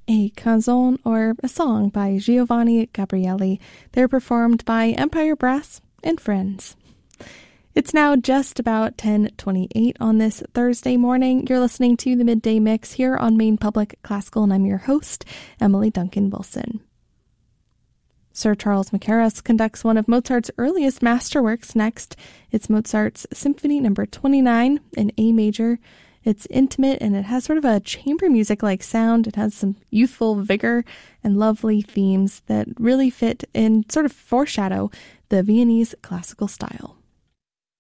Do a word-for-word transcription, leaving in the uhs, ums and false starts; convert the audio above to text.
a canzone or a song by Giovanni Gabrieli. They're performed by Empire Brass and friends. It's now just about ten twenty-eight on this Thursday morning. You're listening to the Midday Mix here on Maine Public Classical, and I'm your host, Emily Duncan Wilson. Sir Charles Mackerras conducts one of Mozart's earliest masterworks next. It's Mozart's Symphony number twenty-nine in A major. It's intimate and it has sort of a chamber music-like sound. It has some youthful vigor and lovely themes that really fit and sort of foreshadow the Viennese classical style.